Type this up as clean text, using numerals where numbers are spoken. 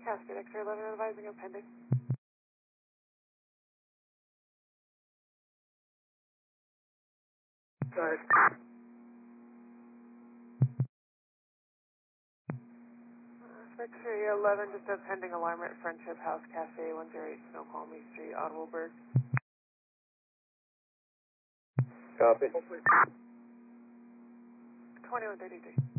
Cascade X-ray 11 advising of pending. Go ahead. X-ray 11 just said pending alarm at Friendship House Cafe 108 Snoqualmie Street, Audubonburg. Copy. 2133.